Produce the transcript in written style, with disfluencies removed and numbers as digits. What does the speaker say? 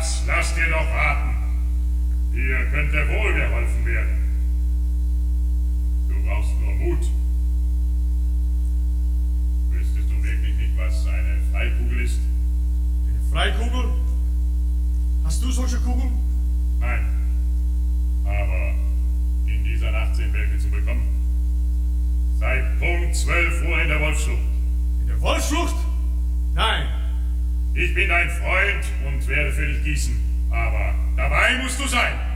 Schatz, lass dir doch raten. Dir könnte wohl geholfen werden. Du brauchst nur Mut. Wüsstest du wirklich nicht, was eine Freikugel ist? Eine Freikugel? Hast du solche Kugeln? Nein. Aber in dieser Nacht sind welche zu bekommen. Seit Punkt 12 Uhr in der Wolfsschlucht. In der Wolfsschlucht? Nein. Ich bin dein Freund und werde für dich gießen. Aber dabei musst du sein.